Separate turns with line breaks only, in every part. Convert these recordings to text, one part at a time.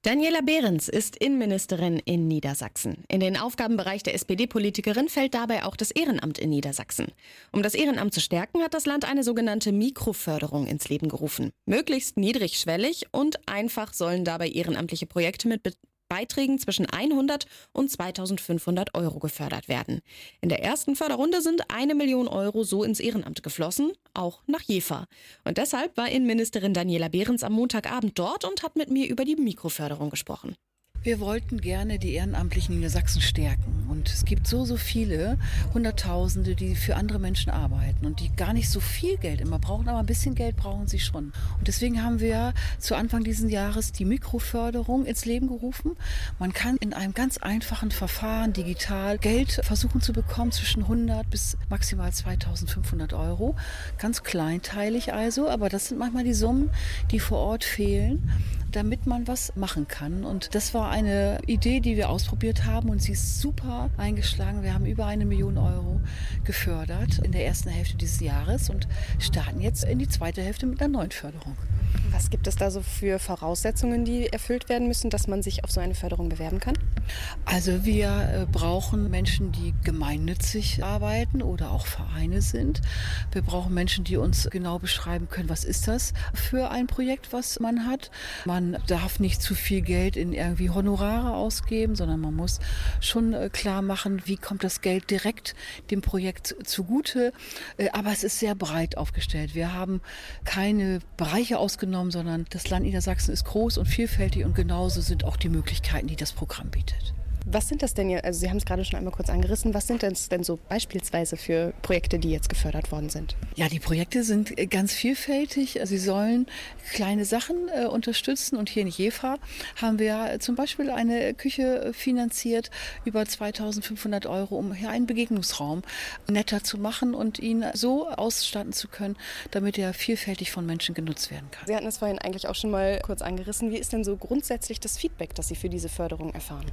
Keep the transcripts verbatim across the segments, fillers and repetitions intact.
Daniela Behrens ist Innenministerin in Niedersachsen. In den Aufgabenbereich der S P D-Politikerin fällt dabei auch das Ehrenamt in Niedersachsen. Um das Ehrenamt zu stärken, hat das Land eine sogenannte Mikroförderung ins Leben gerufen. Möglichst niedrigschwellig und einfach sollen dabei ehrenamtliche Projekte mit Be- Beiträgen zwischen hundert und zweitausendfünfhundert Euro gefördert werden. In der ersten Förderrunde sind eine Million Euro so ins Ehrenamt geflossen, auch nach Jever. Und deshalb war Innenministerin Daniela Behrens am Montagabend dort und hat mit mir über die Mikroförderung gesprochen.
Wir wollten gerne die Ehrenamtlichen in Niedersachsen stärken. Und es gibt so, so viele Hunderttausende, die für andere Menschen arbeiten und die gar nicht so viel Geld immer brauchen, aber ein bisschen Geld brauchen sie schon. Und deswegen haben wir zu Anfang dieses Jahres die Mikroförderung ins Leben gerufen. Man kann in einem ganz einfachen Verfahren digital Geld versuchen zu bekommen zwischen hundert bis maximal zweitausendfünfhundert Euro. Ganz kleinteilig also, aber das sind manchmal die Summen, die vor Ort fehlen, damit man was machen kann. Und das war eine Idee, die wir ausprobiert haben und sie ist super eingeschlagen. Wir haben über eine Million Euro gefördert in der ersten Hälfte dieses Jahres und starten jetzt in die zweite Hälfte mit einer neuen Förderung.
Was gibt es da so für Voraussetzungen, die erfüllt werden müssen, dass man sich auf so eine Förderung bewerben kann?
Also wir brauchen Menschen, die gemeinnützig arbeiten oder auch Vereine sind. Wir brauchen Menschen, die uns genau beschreiben können, was ist das für ein Projekt, was man hat. Man darf nicht zu viel Geld in irgendwie Honorare ausgeben, sondern man muss schon klar machen, wie kommt das Geld direkt dem Projekt zugute. Aber es ist sehr breit aufgestellt. Wir haben keine Bereiche ausgenommen, sondern das Land Niedersachsen ist groß und vielfältig und genauso sind auch die Möglichkeiten, die das Programm bietet.
Was sind das denn jetzt, also Sie haben es gerade schon einmal kurz angerissen, was sind das denn so beispielsweise für Projekte, die jetzt gefördert worden sind?
Ja, die Projekte sind ganz vielfältig. Sie sollen kleine Sachen äh, unterstützen und hier in Jever haben wir zum Beispiel eine Küche finanziert über zweitausendfünfhundert Euro, um hier einen Begegnungsraum netter zu machen und ihn so ausstatten zu können, damit er vielfältig von Menschen genutzt werden kann.
Sie hatten es vorhin eigentlich auch schon mal kurz angerissen. Wie ist denn so grundsätzlich das Feedback, das Sie für diese Förderung erfahren?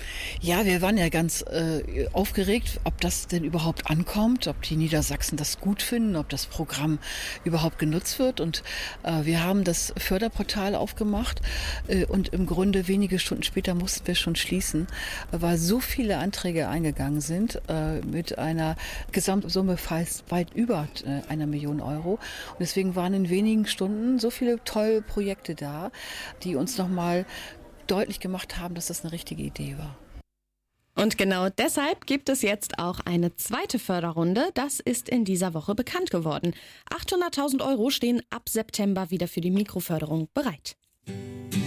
Ja, wir waren ja ganz äh, aufgeregt, ob das denn überhaupt ankommt, ob die Niedersachsen das gut finden, ob das Programm überhaupt genutzt wird. Und äh, wir haben das Förderportal aufgemacht äh, und im Grunde wenige Stunden später mussten wir schon schließen, weil so viele Anträge eingegangen sind äh, mit einer Gesamtsumme fast weit über äh, einer Million Euro. Und deswegen waren in wenigen Stunden so viele tolle Projekte da, die uns nochmal deutlich gemacht haben, dass das eine richtige Idee war.
Und genau deshalb gibt es jetzt auch eine zweite Förderrunde. Das ist in dieser Woche bekannt geworden. achthunderttausend Euro stehen ab September wieder für die Mikroförderung bereit.